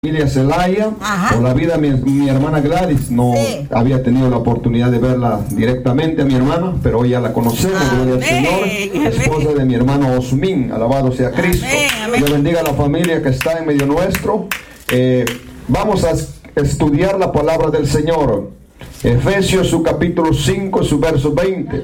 Familia Celaya, por la vida de mi hermana Gladys. No había tenido la oportunidad de verla directamente a mi hermana, pero hoy ya la conocemos, gloria al Señor, esposa de mi hermano Osmin, alabado sea Cristo. Dios bendiga a la familia que está en medio nuestro. Vamos a estudiar la palabra del Señor. Efesios, su capítulo 5, su verso 20.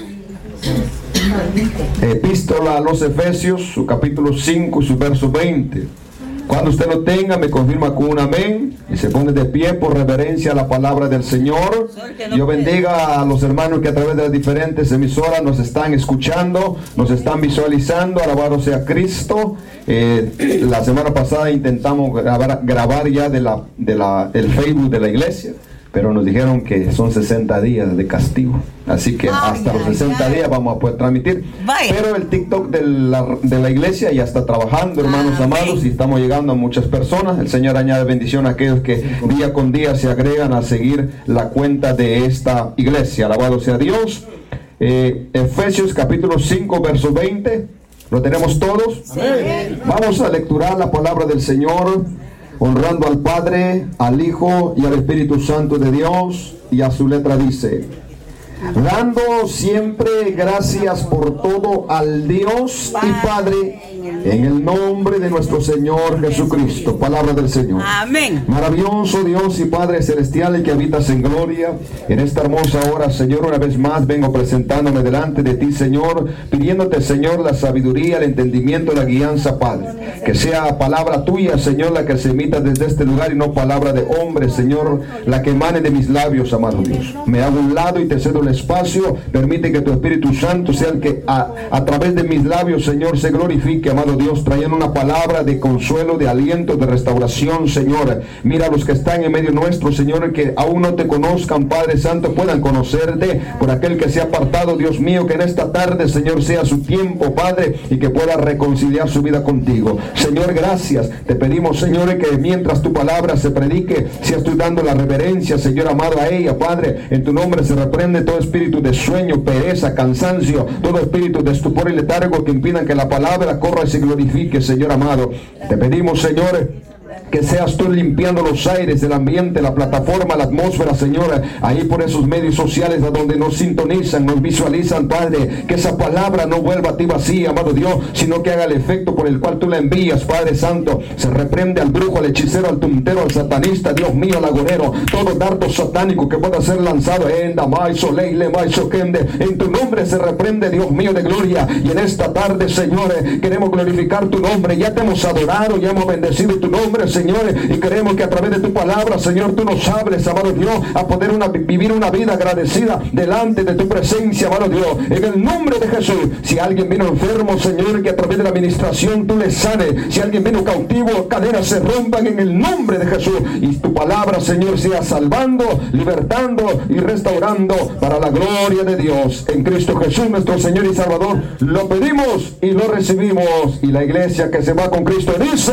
Epístola a los Efesios, su capítulo 5, su verso 20. Cuando usted lo tenga, me confirma con un amén y se pone de pie por reverencia a la palabra del Señor. Dios bendiga a los hermanos que a través de las diferentes emisoras nos están escuchando, nos están visualizando. Alabado sea Cristo. La semana pasada intentamos grabar ya del Facebook de la iglesia, pero nos dijeron que son 60 días de castigo. Así que hasta los 60 días vamos a poder transmitir. Pero el TikTok de la iglesia ya está trabajando, hermanos amados, y estamos llegando a muchas personas. El Señor añade bendición a aquellos que día con día se agregan a seguir la cuenta de esta iglesia. Alabado sea Dios. Efesios capítulo 5, verso 20. ¿Lo tenemos todos? Sí. Vamos a lecturar la palabra del Señor, honrando al Padre, al Hijo y al Espíritu Santo de Dios. Y a su letra dice: dando siempre gracias por todo al Dios y Padre, en el nombre de nuestro Señor Jesucristo. Palabra del Señor. Amén. Maravilloso Dios y Padre celestial, el que habitas en gloria, en esta hermosa hora, Señor, una vez más vengo presentándome delante de ti, Señor, pidiéndote, Señor, la sabiduría, el entendimiento, la guianza, Padre. Que sea palabra tuya, Señor, la que se emita desde este lugar y no palabra de hombre, Señor, la que emane de mis labios, amado Dios. Me hago un lado y te cedo el espacio. Permite que tu Espíritu Santo sea el que a través de mis labios, Señor, se glorifique, amado Dios, trayendo una palabra de consuelo, de aliento, de restauración, Señor. Mira a los que están en medio nuestro, Señor, que aún no te conozcan, Padre Santo, puedan conocerte. Por aquel que se ha apartado, Dios mío, que en esta tarde, Señor, sea su tiempo, Padre, y que pueda reconciliar su vida contigo. Señor, gracias. Te pedimos, Señor, que mientras tu palabra se predique, seas tú dando la reverencia, Señor amado, a ella, Padre. En tu nombre se reprende todo espíritu de sueño, pereza, cansancio, todo espíritu de estupor y letargo que impidan que la palabra corra y se glorifique, Señor amado. Te pedimos, Señor, que seas tú limpiando los aires, el ambiente, la plataforma, la atmósfera, Señor, ahí por esos medios sociales a donde nos sintonizan, nos visualizan, Padre. Que esa palabra no vuelva a ti vacía, amado Dios, sino que haga el efecto por el cual tú la envías, Padre Santo. Se reprende al brujo, al hechicero, al tuntero, al satanista, Dios mío, al agorero, todo dardo satánico que pueda ser lanzado en tu nombre se reprende, Dios mío de gloria. Y en esta tarde, Señor, queremos glorificar tu nombre. Ya te hemos adorado, ya hemos bendecido tu nombre, Señor, y queremos que a través de tu palabra, Señor, tú nos hables, amado Dios, a poder vivir una vida agradecida delante de tu presencia, amado Dios, en el nombre de Jesús. Si alguien vino enfermo, Señor, que a través de la administración tú le sanes. Si alguien vino cautivo, cadenas se rompan en el nombre de Jesús, y tu palabra, Señor, sea salvando, libertando y restaurando para la gloria de Dios. En Cristo Jesús, nuestro Señor y Salvador, lo pedimos y lo recibimos. Y la iglesia que se va con Cristo dice: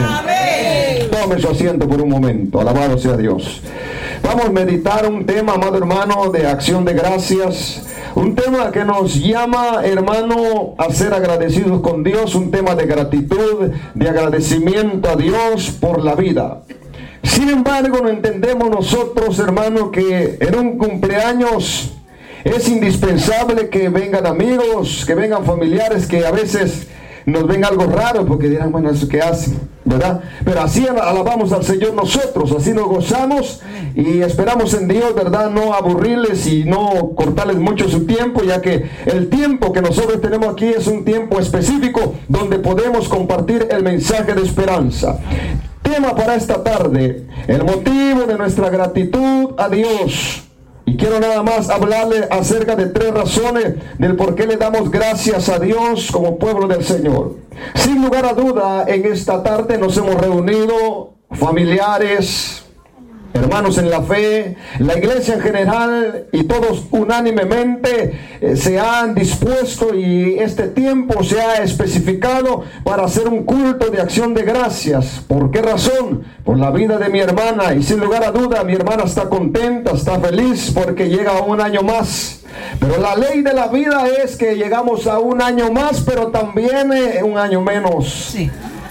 amén. Tome su asiento por un momento. Alabado sea Dios. Vamos a meditar un tema, amado hermano, de acción de gracias. Un tema que nos llama, hermano, a ser agradecidos con Dios. Un tema de gratitud, de agradecimiento a Dios por la vida. Sin embargo, no entendemos nosotros, hermano, que en un cumpleaños es indispensable que vengan amigos, que vengan familiares, que a veces nos ven algo raro porque dirán, bueno, ¿eso qué hacen? ¿Verdad? Pero así alabamos al Señor nosotros, así nos gozamos y esperamos en Dios, ¿verdad? No aburrirles y no cortarles mucho su tiempo, ya que el tiempo que nosotros tenemos aquí es un tiempo específico donde podemos compartir el mensaje de esperanza. Tema para esta tarde: el motivo de nuestra gratitud a Dios. Y quiero nada más hablarle acerca de 3 razones del por qué le damos gracias a Dios como pueblo del Señor. Sin lugar a duda, en esta tarde nos hemos reunido familiares, hermanos en la fe, la iglesia en general, y todos unánimemente se han dispuesto y este tiempo se ha especificado para hacer un culto de acción de gracias. ¿Por qué razón? Por la vida de mi hermana, y sin lugar a duda mi hermana está contenta, está feliz porque llega a un año más. Pero la ley de la vida es que llegamos a un año más, pero también un año menos. Sí.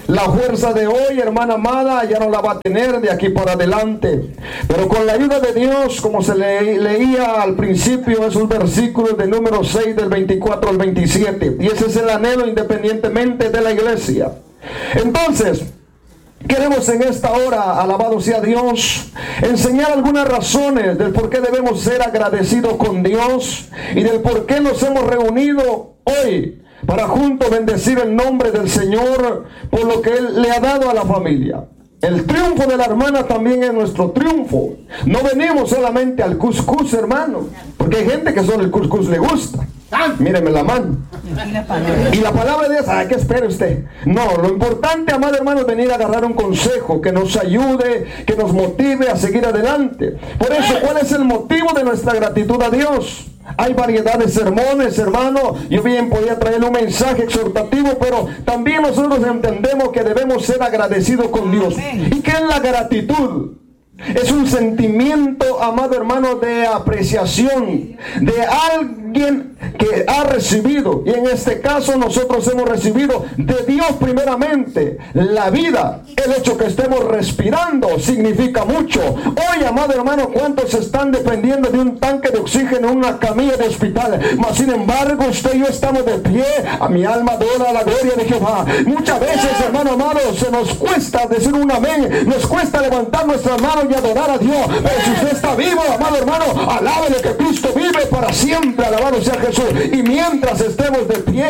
La fuerza de hoy, hermana amada, ya no la va a tener de aquí para adelante. Pero con la ayuda de Dios, como se leía al principio, esos versículos de número 6 del 24 al 27. Y ese es el anhelo independientemente de la iglesia. Entonces, queremos en esta hora, alabado sea Dios, enseñar algunas razones del por qué debemos ser agradecidos con Dios y del por qué nos hemos reunido hoy para juntos bendecir el nombre del Señor por lo que Él le ha dado a la familia. El triunfo de la hermana también es nuestro triunfo. No venimos solamente al cuscús, hermano, porque hay gente que solo el cuscús le gusta. Míreme la mano. Y la palabra de Dios, ¿qué espera usted? No, lo importante, amado hermano, es venir a agarrar un consejo que nos ayude, que nos motive a seguir adelante. Por eso, ¿cuál es el motivo de nuestra gratitud a Dios? Hay variedad de sermones, hermano. Yo bien podía traerle un mensaje exhortativo, pero también nosotros entendemos que debemos ser agradecidos con Dios. ¿Y qué es la gratitud? Es un sentimiento, amado hermano, de apreciación de alguien que ha recibido, y en este caso nosotros hemos recibido de Dios primeramente la vida. El hecho que estemos respirando significa mucho. Hoy, amado hermano, ¿cuántos están dependiendo de un tanque de oxígeno en una camilla de hospital? Mas sin embargo, usted y yo estamos de pie. A mi alma adora la gloria de Jehová. Muchas veces, hermano amado, se nos cuesta decir un amén, nos cuesta levantar nuestras manos y adorar a Dios. Pero si usted está vivo, amado hermano, alábele que Cristo vive para siempre. Alabado sea Jesús. Y mientras estemos de pie,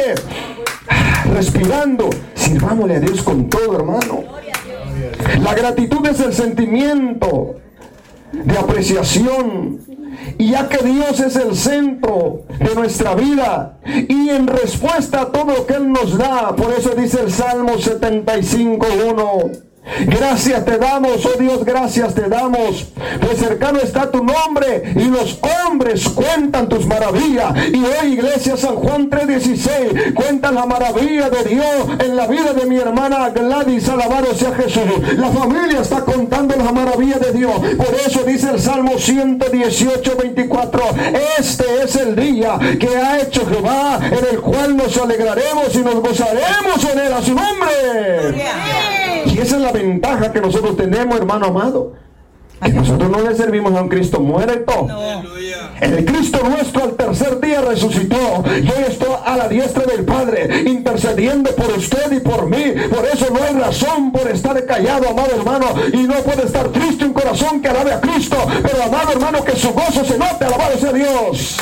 respirando, sirvámosle a Dios con todo, hermano. La gratitud es el sentimiento de apreciación, y ya que Dios es el centro de nuestra vida y en respuesta a todo lo que Él nos da, por eso dice el Salmo 75:1: gracias te damos, oh Dios, gracias te damos, pues cercano está tu nombre y los hombres cuentan tus maravillas. Y hoy, Iglesia San Juan 3:16 cuentan la maravilla de Dios en la vida de mi hermana Gladys. Alabado sea Jesús. La familia está contando la maravilla de Dios. Por eso dice el Salmo 118:24: este es el día que ha hecho Jehová, en el cual nos alegraremos y nos gozaremos en él. A su nombre. Y esa es la ventaja que nosotros tenemos, hermano amado, que nosotros no le servimos a un Cristo muerto. El Cristo nuestro al tercer día resucitó y hoy está a la diestra del Padre intercediendo por usted y por mí. Por eso no hay razón por estar callado, amado hermano, y no puede estar triste un corazón que alabe a Cristo, pero amado hermano, que su gozo se note. Alabado sea Dios.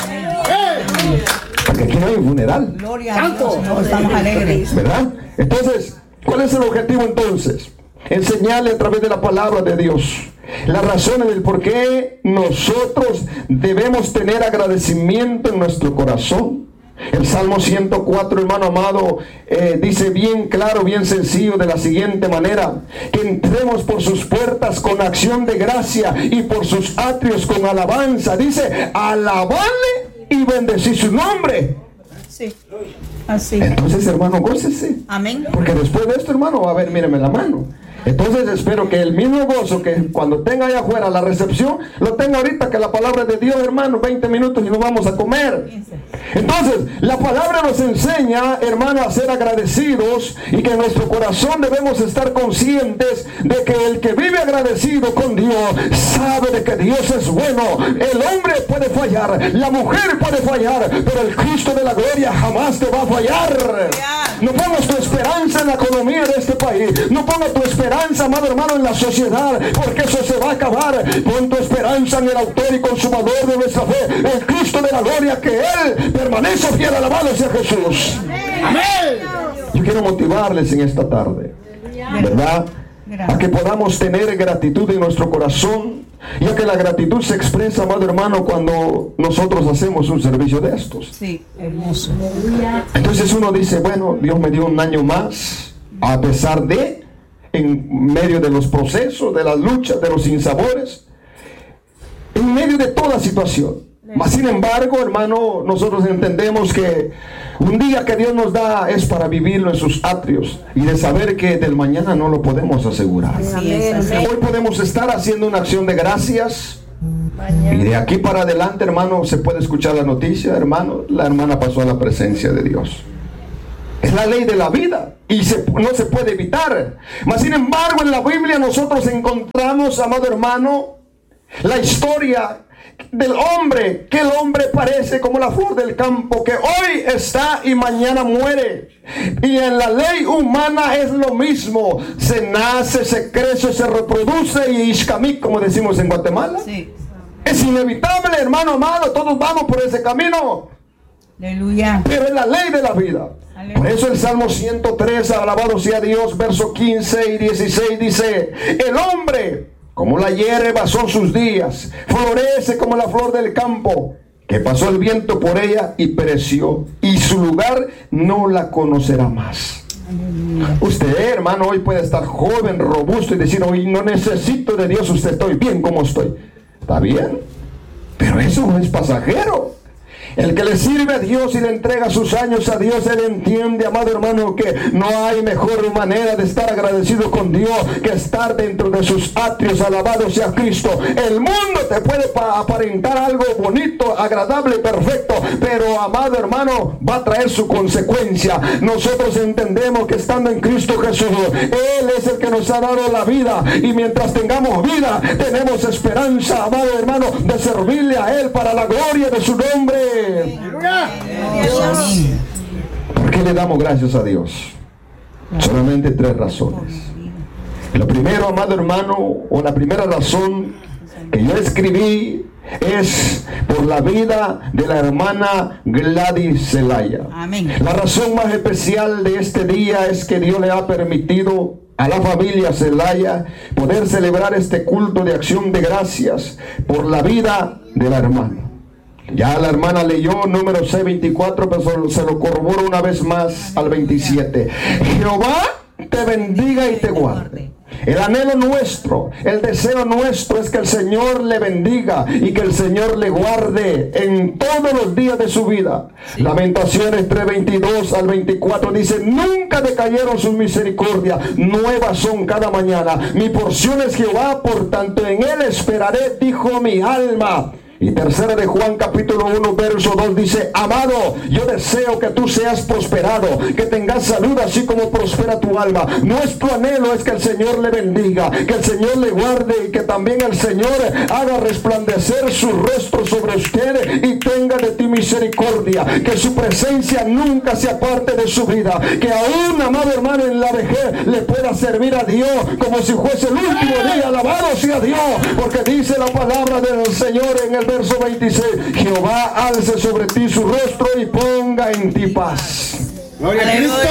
Porque aquí no hay un funeral. Gloria a Dios, estamos alegres, ¿verdad? Entonces, ¿cuál es el objetivo entonces? Enseñarle a través de la palabra de Dios las razones del por qué nosotros debemos tener agradecimiento en nuestro corazón. El Salmo 104, hermano amado, dice bien claro, bien sencillo, de la siguiente manera: que entremos por sus puertas con acción de gracia y por sus atrios con alabanza. Dice, alabarle y bendecir su nombre. Sí. Así. Entonces, hermano, gócese. Amén. Porque después de esto, hermano, va a ver, míreme la mano. Entonces espero que el mismo gozo que cuando tenga allá afuera la recepción, lo tenga ahorita, que la palabra de Dios, hermano, 20 minutos y nos vamos a comer. Entonces, la palabra nos enseña, hermano, a ser agradecidos, y que en nuestro corazón debemos estar conscientes de que el que vive agradecido con Dios sabe de que Dios es bueno. El hombre puede fallar, la mujer puede fallar, pero el Cristo de la gloria jamás te va a fallar. No pongas tu esperanza en la economía de este país, no pongas tu esperanza, amado hermano, en la sociedad, porque eso se va a acabar. Pon tu esperanza en el autor y consumador de nuestra fe, el Cristo de la gloria, que Él permanece fiel. Alabado sea Jesús. Amén. Yo quiero motivarles en esta tarde, ¿verdad?, a que podamos tener gratitud en nuestro corazón, ya que la gratitud se expresa, amado hermano, cuando nosotros hacemos un servicio de estos. Sí, hermoso. Entonces uno dice, bueno, Dios me dio un año más, a pesar de, en medio de los procesos, de las luchas, de los sinsabores, en medio de toda situación. Mas sin embargo, hermano, nosotros entendemos que un día que Dios nos da es para vivirlo en sus atrios, y de saber que del mañana no lo podemos asegurar. Hoy podemos estar haciendo una acción de gracias, y de aquí para adelante, hermano, se puede escuchar la noticia, hermano, la hermana pasó a la presencia de Dios. Es la ley de la vida y no se puede evitar. Mas sin embargo, en la Biblia nosotros encontramos, amado hermano, la historia del hombre, que el hombre parece como la flor del campo, que hoy está y mañana muere. Y en la ley humana es lo mismo. Se nace, se crece, se reproduce y ishkamik, como decimos en Guatemala. Sí. Es inevitable, hermano amado, todos vamos por ese camino. Aleluya. Pero es la ley de la vida. Aleluya. Por eso el Salmo 103, alabado sea Dios, versos 15 y 16 dice: el hombre, como la hierba son sus días, florece como la flor del campo, que pasó el viento por ella y pereció, y su lugar no la conocerá más. Aleluya. Usted, hermano, hoy puede estar joven, robusto y decir: hoy no necesito de Dios, usted, estoy bien como estoy. Está bien, pero eso no es pasajero. El que le sirve a Dios y le entrega sus años a Dios, él entiende, amado hermano, que no hay mejor manera de estar agradecido con Dios que estar dentro de sus atrios. Alabado sea Cristo. El mundo te puede aparentar algo bonito, agradable, perfecto, pero, amado hermano, va a traer su consecuencia. Nosotros entendemos que estando en Cristo Jesús, Él es el que nos ha dado la vida, y mientras tengamos vida, tenemos esperanza, amado hermano, de servirle a Él para la gloria de su nombre. ¿Por qué le damos gracias a Dios? Solamente 3 razones. Lo primero, amado hermano, o la primera razón que yo escribí es por la vida de la hermana Gladys Zelaya. Amén. La razón más especial de este día es que Dios le ha permitido a la familia Zelaya poder celebrar este culto de acción de gracias por la vida de la hermana. Ya la hermana leyó número C24, pero se lo corroboro una vez más al 27. Jehová te bendiga y te guarde. El anhelo nuestro, el deseo nuestro es que el Señor le bendiga y que el Señor le guarde en todos los días de su vida. Sí. Lamentaciones 3:22 al 24 dice: nunca decayeron sus misericordias, nuevas son cada mañana. Mi porción es Jehová, por tanto en él esperaré, dijo mi alma. Y tercera de Juan capítulo 1 verso 2 dice: amado, yo deseo que tú seas prosperado, que tengas salud así como prospera tu alma. Nuestro anhelo es que el Señor le bendiga, que el Señor le guarde y que también el Señor haga resplandecer su rostro sobre usted y tenga de ti misericordia, que su presencia nunca se aparte de su vida, que aún, amado hermano, en la vejez le pueda servir a Dios como si fuese el último día. Alabado sea Dios, porque dice la palabra del Señor en el verso 26: Jehová alce sobre ti su rostro y ponga en ti paz. ¡Gloria a Cristo!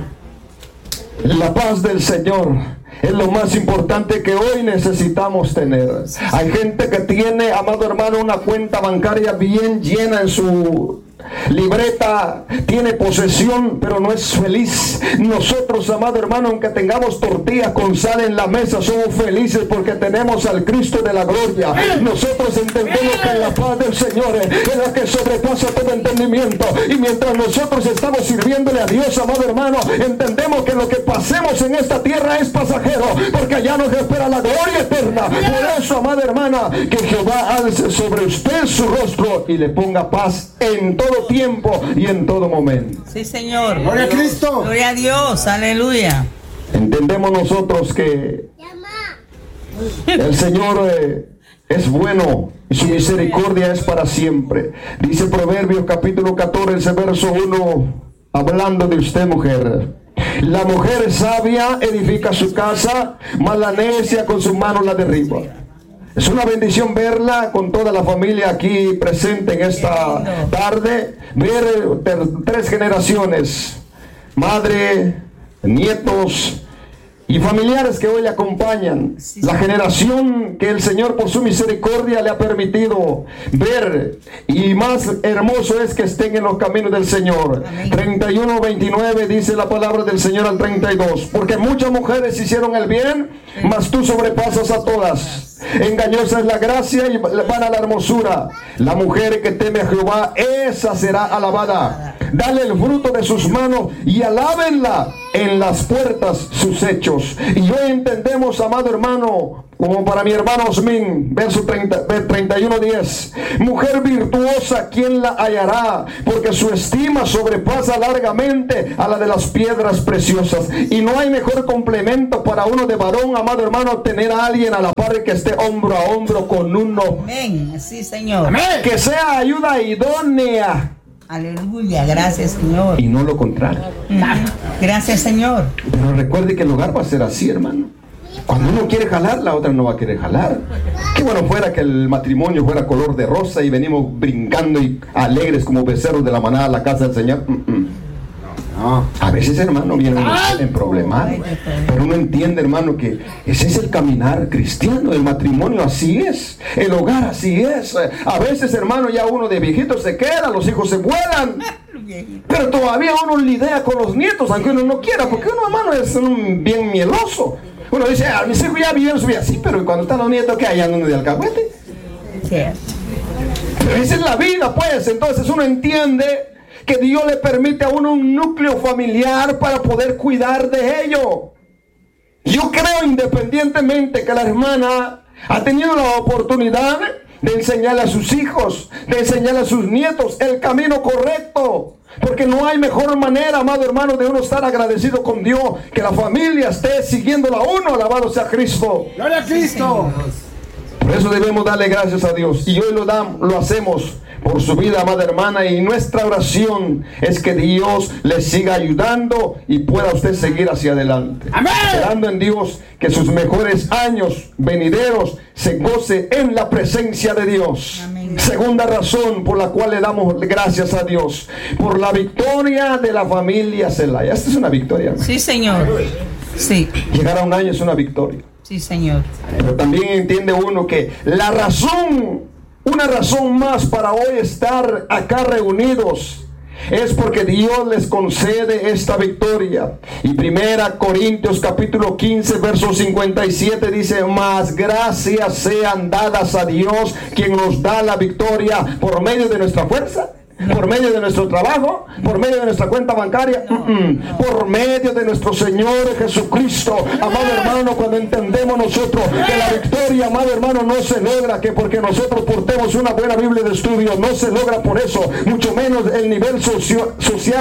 La paz del Señor es lo más importante que hoy necesitamos tener. Hay gente que tiene, amado hermano, una cuenta bancaria bien llena en su libreta, tiene posesión, pero no es feliz. Nosotros, amado hermano, aunque tengamos tortillas con sal en la mesa, somos felices porque tenemos al Cristo de la gloria. Nosotros entendemos que la paz del Señor es la que sobrepasa todo entendimiento, y mientras nosotros estamos sirviéndole a Dios, amado hermano, entendemos que lo que pasemos en esta tierra es pasajero, porque allá nos espera la gloria eterna. Por eso, amada hermana, que Jehová alce sobre usted su rostro y le ponga paz en todo tiempo y en todo momento. Sí, Señor. Gloria a Cristo. Gloria a Dios. Aleluya. Entendemos nosotros que el Señor es bueno y su misericordia es para siempre. Dice Proverbios capítulo 14, verso 1, hablando de usted, mujer: la mujer sabia edifica su casa, mas la necia con sus manos la derriba. Es una bendición verla con toda la familia aquí presente en esta tarde, ver 3 generaciones, madre, nietos y familiares que hoy le acompañan. La generación que el Señor por su misericordia le ha permitido ver, y más hermoso es que estén en los caminos del Señor. 31:29 dice la palabra del Señor al 32: porque muchas mujeres hicieron el bien, mas tú sobrepasas a todas. Engañosa es la gracia y vana la hermosura. La mujer que teme a Jehová, esa será alabada. Dale el fruto de sus manos y alábenla en las puertas sus hechos. Y hoy entendemos, amado hermano, Como para mi hermano Osmin, verso 31:10. Mujer virtuosa, ¿quién la hallará? Porque su estima sobrepasa largamente a la de las piedras preciosas. Y no hay mejor complemento para uno de varón, amado hermano, tener a alguien a la par que esté hombro a hombro con uno. Amén. Sí, Señor. Amén. Que sea ayuda idónea. Aleluya. Gracias, Señor. Y no lo contrario. Gracias, Señor. Pero recuerde que el hogar va a ser así, hermano. Cuando uno quiere jalar, la otra no va a querer jalar. Qué bueno fuera que el matrimonio fuera color de rosa y venimos brincando y alegres como becerros de la manada a la casa del Señor. No. A veces, hermano, vienen en problemas. Pero uno entiende, hermano, que ese es el caminar cristiano. El matrimonio así es. El hogar así es. A veces, hermano, ya uno de viejito se queda, los hijos se vuelan. Pero todavía uno lidia con los nietos, aunque uno no quiera, porque uno, hermano, es un bien mieloso. Uno dice, mis hijos ya vivieron su vida. Sí, pero cuando están los nietos, ¿qué hay? ¿Andan de alcahuete? Sí. Pero esa es la vida, pues. Entonces uno entiende que Dios le permite a uno un núcleo familiar para poder cuidar de ello. Yo creo, independientemente, que la hermana ha tenido la oportunidad de enseñarle a sus hijos, de enseñarle a sus nietos el camino correcto. Porque no hay mejor manera, amado hermano, de uno estar agradecido con Dios, que la familia esté siguiéndola a uno. Alabado sea Cristo. ¡Gloria a Cristo! Por eso debemos darle gracias a Dios. Y hoy lo hacemos por su vida, amada hermana. Y nuestra oración es que Dios le siga ayudando y pueda usted seguir hacia adelante. ¡Amén! Esperando en Dios que sus mejores años venideros se goce en la presencia de Dios. Amén. Segunda razón por la cual le damos gracias a Dios, por la victoria de la familia Zelaya. Esta es una victoria, hermano. Sí, Señor. Sí. Llegar a un año es una victoria. Sí, Señor. Pero también entiende uno que la razón, una razón más para hoy estar acá reunidos, es porque Dios les concede esta victoria. Y 1 Corintios capítulo 15 verso 57 dice: mas gracias sean dadas a Dios, quien nos da la victoria por medio de nuestra fuerza, por medio de nuestro trabajo, por medio de nuestra cuenta bancaria, por medio de nuestro Señor Jesucristo. Amado hermano, cuando entendemos nosotros que la victoria, amado hermano, no se logra que porque nosotros portemos una buena Biblia de estudio, no se logra por eso, mucho menos el nivel social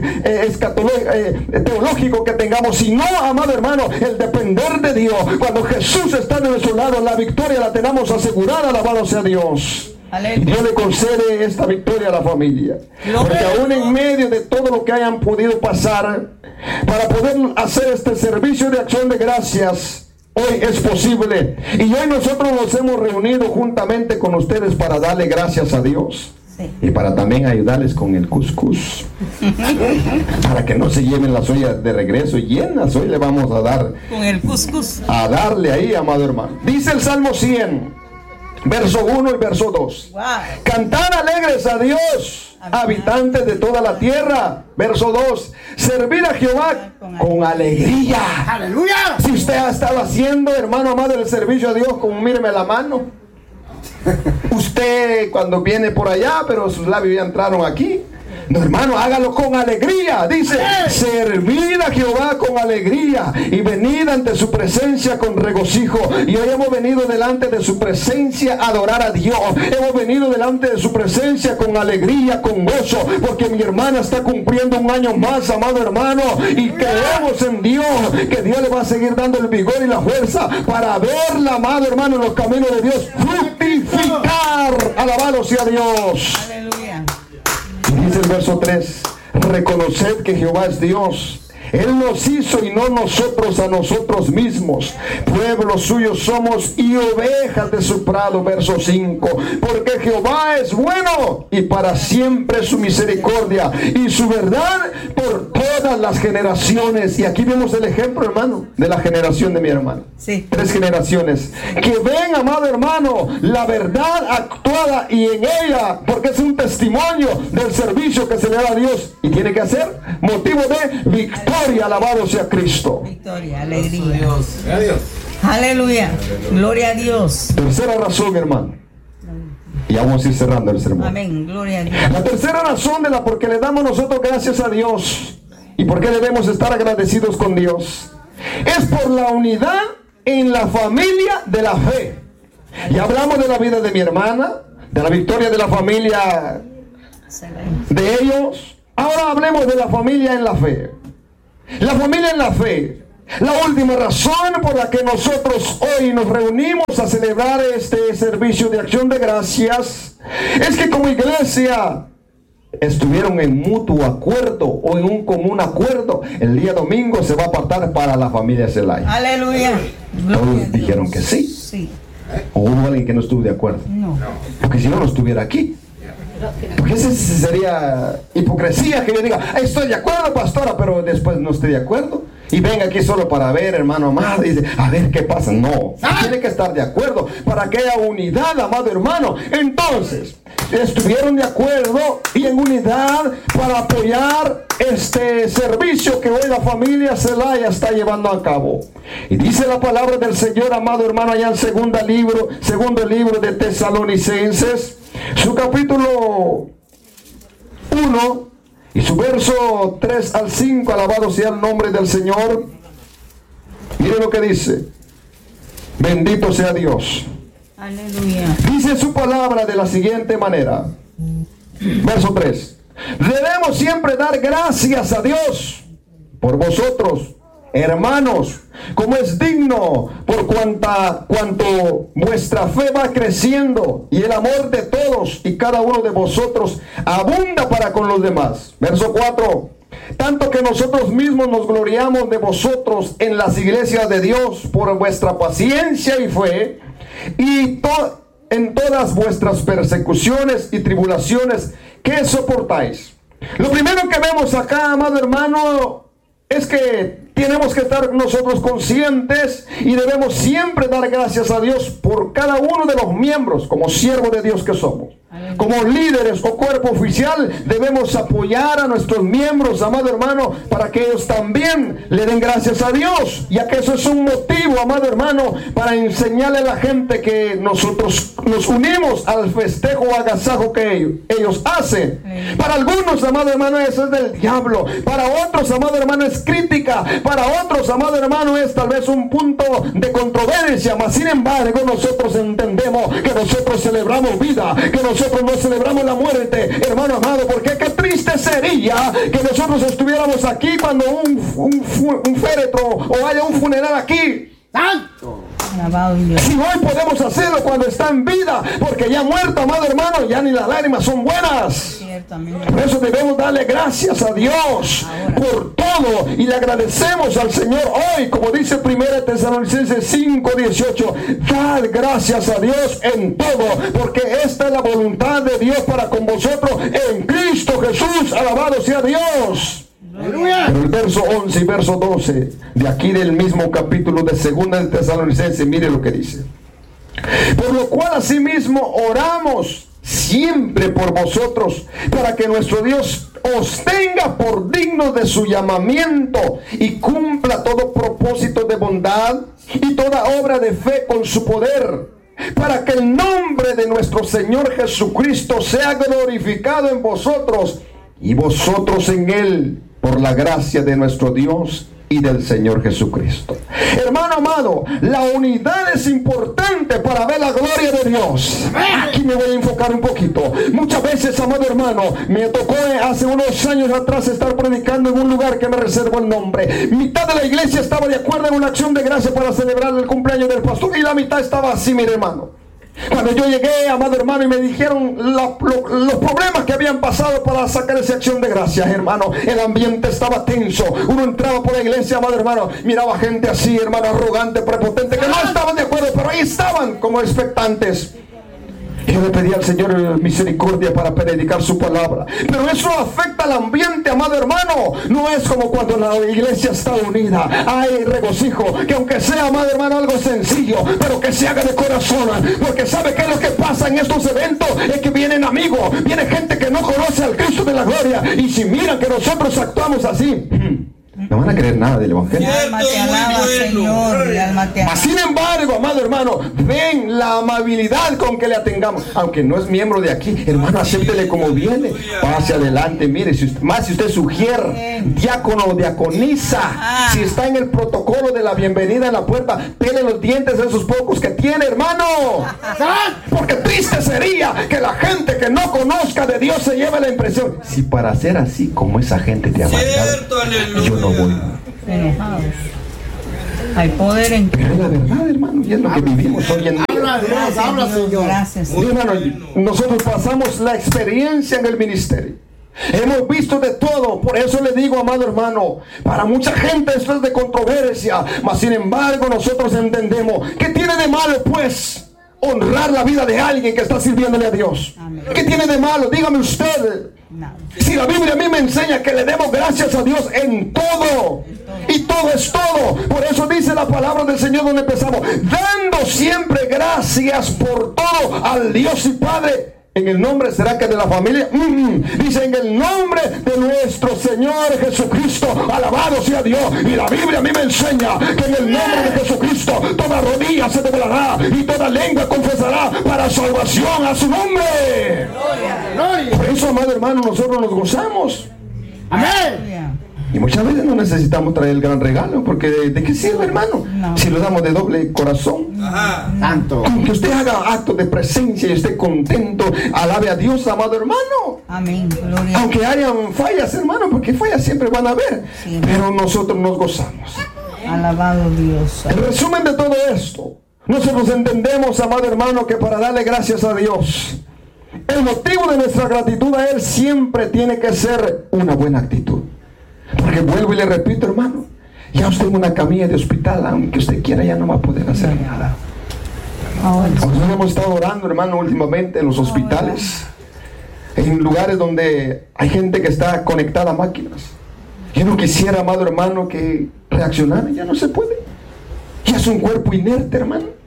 o teológico que tengamos, sino, amado hermano, el depender de Dios. Cuando Jesús está de nuestro lado, la victoria la tenemos asegurada. Alabado sea Dios. Y Dios le concede esta victoria a la familia. Porque aún en medio de todo lo que hayan podido pasar, para poder hacer este servicio de acción de gracias, hoy es posible. Y hoy nosotros nos hemos reunido juntamente con ustedes para darle gracias a Dios. Sí. Y para también ayudarles con el cuscús. Para que no se lleven las ollas de regreso llenas. Hoy le vamos a dar con el cuscús. A darle ahí, amado hermano. Dice el Salmo 100. Verso 1 y verso 2. Wow. Cantad alegres a Dios, habitantes de toda la tierra. Verso 2. Servir a Jehová con alegría. ¡Aleluya! Si usted ha estado haciendo, hermano amado, el servicio a Dios con míreme la mano. Usted cuando viene por allá, pero sus labios ya entraron aquí. No, hermano, hágalo con alegría. Dice, servid a Jehová con alegría y venid ante su presencia con regocijo. Y hoy hemos venido delante de su presencia a adorar a Dios. Hemos venido delante de su presencia con alegría, con gozo, porque mi hermana está cumpliendo un año más, amado hermano, y creemos en Dios, que Dios le va a seguir dando el vigor y la fuerza para verla, amado hermano, en los caminos de Dios fructificar. Alabado sea Dios. Aleluya. Dice el verso 3: reconoced que Jehová es Dios. Él nos hizo y no nosotros a nosotros mismos. Pueblo suyo somos y ovejas de su prado. Verso 5. Porque Jehová es bueno y para siempre su misericordia y su verdad por todas las generaciones. Y aquí vemos el ejemplo, hermano, de la generación de mi hermano. Sí. 3 generaciones que ven, amado hermano, la verdad actuada y en ella, porque es un testimonio del servicio que se le da a Dios y tiene que ser motivo de victoria. Alabado sea Cristo. Victoria, alegría. Aleluya. Gloria a Dios. Tercera razón, hermano. Y vamos a ir cerrando el sermón. Amén. Gloria a Dios. La tercera razón de la por qué le damos nosotros gracias a Dios y por qué debemos estar agradecidos con Dios es por la unidad en la familia de la fe. Y hablamos de la vida de mi hermana, de la victoria de la familia de ellos. Ahora hablemos de la familia en la fe. La familia en la fe. La última razón por la que nosotros hoy nos reunimos a celebrar este servicio de acción de gracias es que como iglesia estuvieron en mutuo acuerdo o en un común acuerdo. El día domingo se va a apartar para la familia Zelaya. Aleluya. Todos dijeron que sí. Sí. ¿O hubo alguien que no estuvo de acuerdo? No. Porque si no, no estuviera aquí. Porque esa sería hipocresía que yo diga, estoy de acuerdo, pastora, pero después no estoy de acuerdo. Y venga aquí solo para ver, hermano amado, y dice, a ver qué pasa. No, tiene que estar de acuerdo para que haya unidad, amado hermano. Entonces, estuvieron de acuerdo y en unidad para apoyar este servicio que hoy la familia Zelaya está llevando a cabo. Y dice la palabra del Señor, amado hermano, allá en segundo libro de Tesalonicenses, su capítulo 1 y su verso 3 al 5, alabado sea el nombre del Señor. Mire lo que dice. Bendito sea Dios. Aleluya. Dice su palabra de la siguiente manera. Verso 3. Debemos siempre dar gracias a Dios por vosotros, hermanos, como es digno, por cuanto vuestra fe va creciendo y el amor de todos y cada uno de vosotros abunda para con los demás. Verso 4. Tanto que nosotros mismos nos gloriamos de vosotros en las iglesias de Dios por vuestra paciencia y fe y en todas vuestras persecuciones y tribulaciones que soportáis. Lo primero que vemos acá, amado hermano, es que tenemos que estar nosotros conscientes y debemos siempre dar gracias a Dios por cada uno de los miembros, como siervos de Dios que somos. Como líderes o cuerpo oficial debemos apoyar a nuestros miembros, amado hermano, para que ellos también le den gracias a Dios, ya que eso es un motivo, amado hermano, para enseñarle a la gente que nosotros nos unimos al festejo o agasajo que ellos hacen. Para algunos, amado hermano, eso es del diablo. Para otros, amado hermano, es crítica. Para otros, amado hermano, es tal vez un punto de controversia. Mas sin embargo, nosotros entendemos que nosotros celebramos vida, que nosotros no celebramos la muerte, hermano amado, porque qué triste sería que nosotros estuviéramos aquí cuando un féretro o haya un funeral aquí. ¡Santo! Si hoy podemos hacerlo cuando está en vida, porque ya muerto, amado hermano, ya ni las lágrimas son buenas. Por eso debemos darle gracias a Dios por todo y le agradecemos al Señor hoy, como dice 1 Tesalonicenses 5:18, dad gracias a Dios en todo, porque esta es la voluntad de Dios para con vosotros en Cristo Jesús. Alabado sea Dios. Pero el verso 11 y verso 12 de aquí del mismo capítulo de 2 de Tesalonicenses, mire lo que dice. Por lo cual asimismo oramos siempre por vosotros, para que nuestro Dios os tenga por dignos de su llamamiento y cumpla todo propósito de bondad y toda obra de fe con su poder, para que el nombre de nuestro Señor Jesucristo sea glorificado en vosotros y vosotros en Él, por la gracia de nuestro Dios y del Señor Jesucristo. Hermano amado, la unidad es importante para ver la gloria de Dios. Aquí me voy a enfocar un poquito. Muchas veces, amado hermano, me tocó hace unos años atrás estar predicando en un lugar que me reservo el nombre. Mitad de la iglesia estaba de acuerdo en una acción de gracia para celebrar el cumpleaños del pastor y la mitad estaba así, mire hermano. Cuando yo llegué, amado hermano, y me dijeron los problemas que habían pasado para sacar esa acción de gracias, hermano, el ambiente estaba tenso. Uno entraba por la iglesia, amado hermano, miraba gente así, hermano, arrogante, prepotente, que no estaban de acuerdo, pero ahí estaban como expectantes. Yo le pedí al Señor misericordia para predicar su palabra. Pero eso afecta al ambiente, amado hermano. No es como cuando la iglesia está unida. Hay regocijo. Que aunque sea, amado hermano, algo sencillo, pero que se haga de corazón. Porque ¿sabe qué es lo que pasa en estos eventos? Es que vienen amigos, viene gente que no conoce al Cristo de la gloria. Y si miran que nosotros actuamos así, no van a creer nada del evangelio. Mi alma te alaba, Señor. Mi alma te alaba. Sin embargo, amado hermano, ven la amabilidad con que le atengamos. Aunque no es miembro de aquí, hermano, acéptele como viene. Pase adelante, mire, si usted sugiere, diácono o diaconisa, si está en el protocolo de la bienvenida en la puerta, pele los dientes de esos pocos que tiene, hermano. Porque triste sería que la gente que no conozca de Dios se lleve la impresión. Si para ser así como esa gente te amargada, yo no voy. Enojados. Hay poder en Pero es la verdad, hermano, y es lo que vivimos hoy en día. Habla Dios, habla Señor. Gracias. Sí, hermano, nosotros pasamos la experiencia en el ministerio. Hemos visto de todo. Por eso le digo, amado hermano, para mucha gente esto es de controversia, mas sin embargo nosotros entendemos que tiene de malo, pues, honrar la vida de alguien que está sirviéndole a Dios. Amén. ¿Qué tiene de malo? Dígame usted. Nada. Si la Biblia a mí me enseña que le demos gracias a Dios en todo, y todo es todo. Por eso dice la palabra del Señor donde empezamos, dando siempre gracias por todo al Dios y Padre. En el nombre, ¿será que de la familia? Dice, en el nombre de nuestro Señor Jesucristo, alabado sea Dios. Y la Biblia a mí me enseña que en el nombre de Jesucristo toda rodilla se doblará y toda lengua confesará para salvación a su nombre. Gloria. Por eso, amado hermano, nosotros nos gozamos. Amén. Y muchas veces no necesitamos traer el gran regalo, porque ¿de qué sirve, hermano? No. Si lo damos de doble corazón. Santo. Con que usted haga actos de presencia y esté contento, alabe a Dios, amado hermano. Amén. Gloria. Aunque hayan fallas, hermano, porque fallas siempre van a haber, Sí. pero nosotros nos gozamos. Alabado Dios. El resumen de todo esto, nosotros entendemos, amado hermano, que para darle gracias a Dios, el motivo de nuestra gratitud a Él siempre tiene que ser una buena actitud. Porque vuelvo y le repito, hermano, ya usted en una camilla de hospital, aunque usted quiera, ya no va a poder hacer nada. Ahora. Nosotros hemos estado orando, hermano, últimamente en los hospitales, en lugares donde hay gente que está conectada a máquinas. Yo no quisiera, amado hermano, que reaccionara, ya no se puede. Ya es un cuerpo inerte, hermano.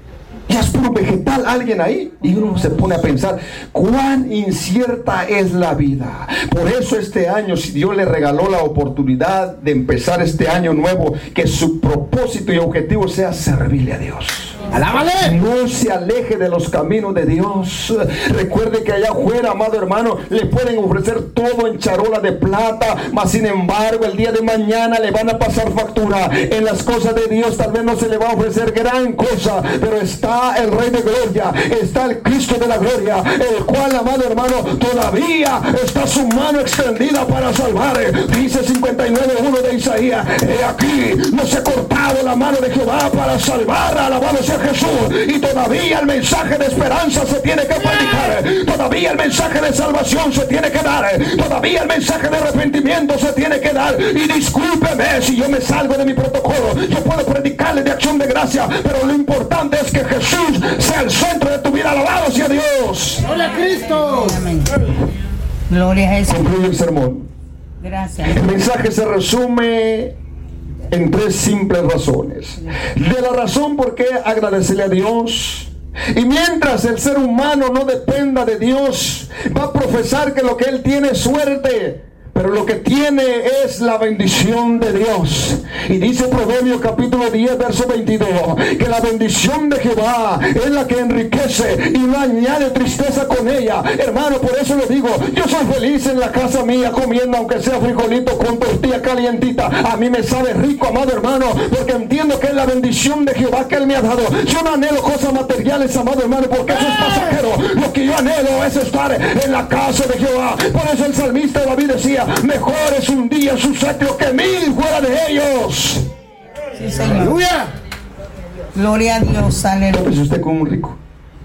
Ya es puro vegetal alguien ahí. Y uno se pone a pensar cuán incierta es la vida. Por eso este año, si Dios le regaló la oportunidad de empezar este año nuevo, que su propósito y objetivo sea servirle a Dios. Alábale. No se aleje de los caminos de Dios. Recuerde que allá afuera, amado hermano, le pueden ofrecer todo en charola de plata, mas sin embargo el día de mañana le van a pasar factura. En las cosas de Dios tal vez no se le va a ofrecer gran cosa, pero está el Rey de Gloria, está el Cristo de la Gloria, el cual, amado hermano, todavía está su mano extendida para salvar. Dice 59:1 de Isaías, he aquí, no se ha cortado la mano de Jehová para salvar, alabado sea Jesús. Y todavía el mensaje de esperanza se tiene que predicar, todavía el mensaje de salvación se tiene que dar, todavía el mensaje de arrepentimiento se tiene que dar. Y discúlpeme si yo me salgo de mi protocolo, yo puedo predicarle de acción de gracia, pero lo importante es que Jesús sea el centro de tu vida. Alabado sea Dios. Gloria a Cristo. Amén. Gloria a Jesús. Concluye el sermón. Gracias. El mensaje se resume en 3 simples razones. De la razón por qué agradecerle a Dios. Y mientras el ser humano no dependa de Dios, va a profesar que lo que él tiene es suerte, pero lo que tiene es la bendición de Dios. Y dice Proverbios capítulo 10 verso 22, que la bendición de Jehová es la que enriquece y no añade tristeza con ella. Hermano, por eso le digo, yo soy feliz en la casa mía comiendo aunque sea frijolito con tortilla calientita. A mí me sabe rico, amado hermano, porque entiendo que es la bendición de Jehová que Él me ha dado. Yo no anhelo cosas materiales, amado hermano, porque eso es pasajero. Lo que yo anhelo es estar en la casa de Jehová. Por eso el salmista David decía, mejor es un día en su sitio que 1000 fuera de ellos. Sí, Señor. Aleluya. Gloria a Dios. Aleluya. Tópese usted con un rico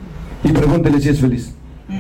y pregúntele si es feliz.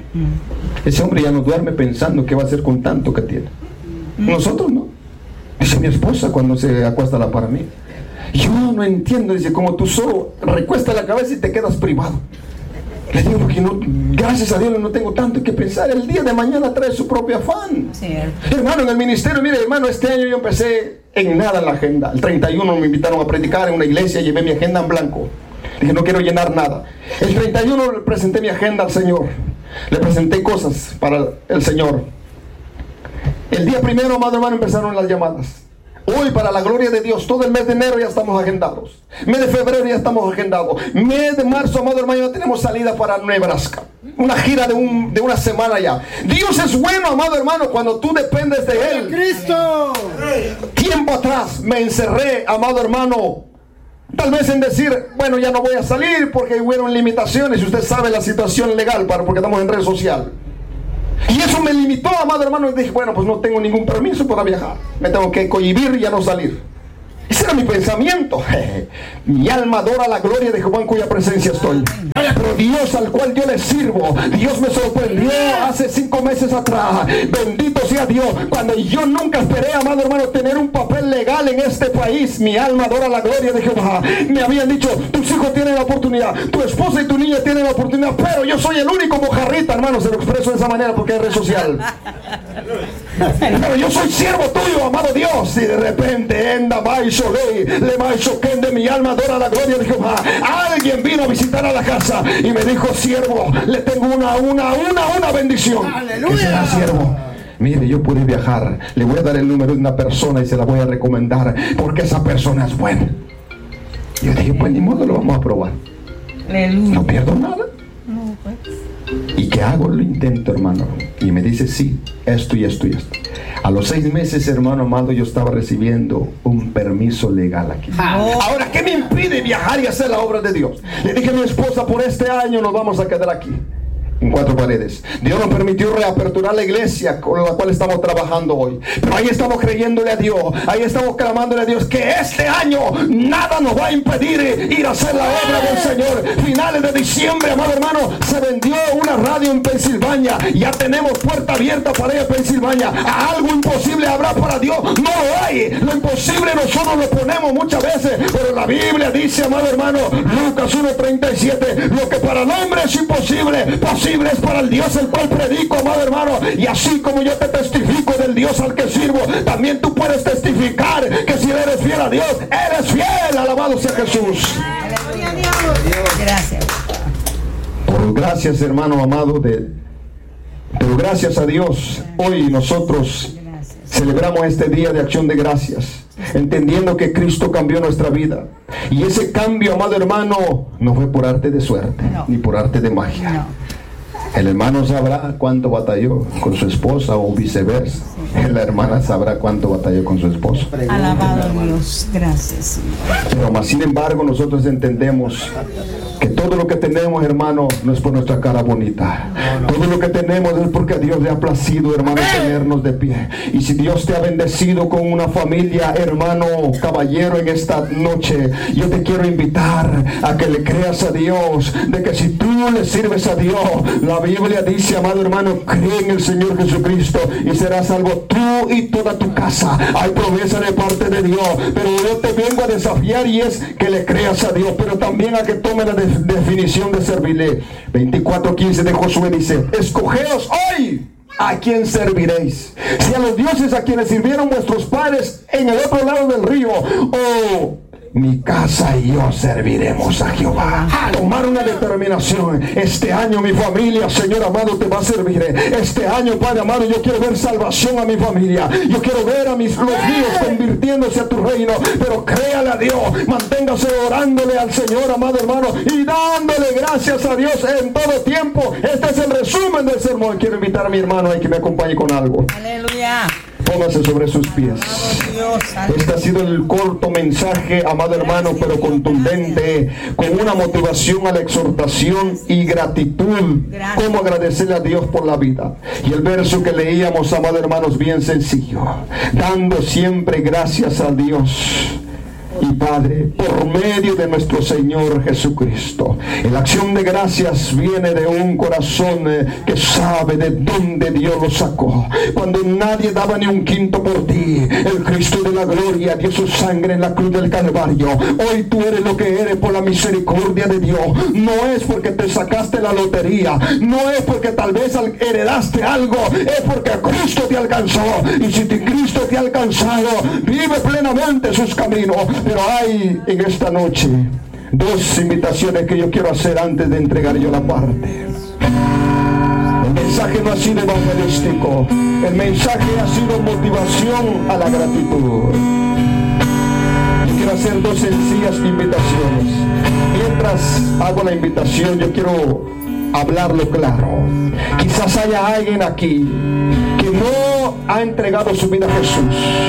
Ese hombre ya no duerme pensando qué va a hacer con tanto que tiene. Nosotros no. Dice mi esposa cuando se acuesta a la par mí, yo no entiendo, dice, como tú solo recuestas la cabeza y te quedas privado. Le digo, porque no, gracias a Dios no tengo tanto que pensar. El día de mañana trae su propio afán. Cierto. Hermano, en el ministerio, mire hermano, este año yo empecé en nada en la agenda. El 31 me invitaron a predicar en una iglesia, llevé mi agenda en blanco. Dije, no quiero llenar nada. El 31 le presenté mi agenda al Señor. Le presenté cosas para el Señor. El día primero, amado hermano, empezaron las llamadas. Hoy, para la gloria de Dios, todo el mes de enero ya estamos agendados. Mes de febrero ya estamos agendados. Mes de marzo, amado hermano, ya tenemos salida para Nebraska. Una gira de una semana ya. Dios es bueno, amado hermano, cuando tú dependes de Él. Cristo. Tiempo atrás me encerré, amado hermano, tal vez en decir, bueno, ya no voy a salir porque hubieron limitaciones. Y usted sabe la situación legal, porque estamos en red social. Y eso me limitó, amado hermano, y dije, bueno, pues no tengo ningún permiso para viajar. Me tengo que cohibir y ya no salir. Ese era mi pensamiento. Mi alma adora la gloria de Jehová en cuya presencia estoy. Pero Dios al cual yo le sirvo, Dios me sorprendió hace 5 meses atrás. Bendito sea Dios. Cuando yo nunca esperé, amado hermano, tener un papel legal en este país. Mi alma adora la gloria de Jehová. Me habían dicho, tus hijos tienen la oportunidad, tu esposa y tu niña tienen la oportunidad, pero yo soy el único mojarrita, hermano. Se lo expreso de esa manera porque es red social. Pero yo soy siervo tuyo, amado Dios. Y de repente, de mi alma adora la gloria de Jehová. Alguien vino a visitar a la casa y me dijo, siervo, le tengo una bendición. ¡Aleluya! ¿Qué será, siervo? Mire, yo pude viajar. Le voy a dar el número de una persona y se la voy a recomendar porque esa persona es buena. Yo dije, pues ni modo, lo vamos a probar. Aleluya. No pierdo nada. No, pues. ¿Y qué hago? Lo intento, hermano. Y me dice, sí, esto y esto y esto. A los 6 meses, hermano amado, yo estaba recibiendo un permiso legal aquí. Ahora, ¿qué me impide viajar y hacer la obra de Dios? Le dije a mi esposa, por este año nos vamos a quedar aquí, en 4 paredes. Dios nos permitió reaperturar la iglesia con la cual estamos trabajando hoy. Pero ahí estamos creyéndole a Dios, ahí estamos clamándole a Dios que este año nada nos va a impedir ir a hacer la obra del Señor. Finales de diciembre, amado hermano, se vendió una radio en Pensilvania. Ya tenemos puerta abierta para ir a Pensilvania. ¿Algo imposible habrá para Dios? No lo hay. Lo imposible nosotros lo ponemos muchas veces, pero la Biblia dice, amado hermano, Lucas 1:37, lo que para el hombre es imposible, posible es para el Dios el cual predico, amado hermano. Y así como yo te testifico del Dios al que sirvo, también tú puedes testificar que si eres fiel a Dios, eres fiel. Alabado sea Jesús. Aleluya, Dios. Gracias. Por gracias, hermano amado, pero gracias a Dios, hoy nosotros celebramos este día de acción de gracias, entendiendo que Cristo cambió nuestra vida. Y ese cambio, amado hermano, no fue por arte de suerte, ni por arte de magia. No. El hermano sabrá cuánto batalló con su esposa o viceversa. La hermana sabrá cuánto batalló con su esposo. Alabado Dios. Gracias, Señor. Pero más sin embargo nosotros entendemos que todo lo que tenemos, hermano, no es por nuestra cara bonita. Todo lo que tenemos es porque a Dios le ha placido, hermano, tenernos de pie. Y si Dios te ha bendecido con una familia, hermano, caballero, en esta noche, yo te quiero invitar a que le creas a Dios, de que si tú le sirves a Dios, la Biblia dice, amado hermano, cree en el Señor Jesucristo y serás salvo tú y toda tu casa. Hay promesa de parte de Dios, pero yo te vengo a desafiar y es que le creas a Dios, pero también a que tome la definición de servirle. 24:15 de Josué dice, escogeos hoy a quién serviréis, si a los dioses a quienes sirvieron vuestros padres en el otro lado del río, o mi casa y yo serviremos a Jehová. Tomar una determinación. Este año mi familia, Señor amado, te va a servir. Este año, Padre amado, yo quiero ver salvación a mi familia. Yo quiero ver a los míos convirtiéndose a tu reino. Pero créale a Dios, manténgase orándole al Señor, amado hermano, y dándole gracias a Dios en todo tiempo. Este es el resumen del sermón. Quiero invitar a mi hermano a que me acompañe con algo. Aleluya. Póngase sobre sus pies. Dios. Este ha sido el corto mensaje, amado hermano, pero contundente, con una motivación a la exhortación y gratitud. Cómo agradecerle a Dios por la vida. Y el verso que leíamos, amado hermano, es bien sencillo. Dando siempre gracias a Dios y Padre por medio de nuestro Señor Jesucristo. La acción de gracias viene de un corazón que sabe de dónde Dios lo sacó. Cuando nadie daba ni un quinto por ti, el Cristo de la gloria dio su sangre en la cruz del Calvario. Hoy tú eres lo que eres por la misericordia de Dios. No es porque te sacaste la lotería, no es porque tal vez heredaste algo, es porque Cristo te alcanzó. Y si Cristo te ha alcanzado, vive plenamente sus caminos. Pero hay en esta noche 2 invitaciones que yo quiero hacer antes de entregar yo la parte. En el mensaje no ha sido evangelístico. El mensaje ha sido motivación a la gratitud. Quiero hacer dos sencillas invitaciones. Mientras hago la invitación, yo quiero hablarlo claro. Quizás haya alguien aquí que no ha entregado su vida a Jesús.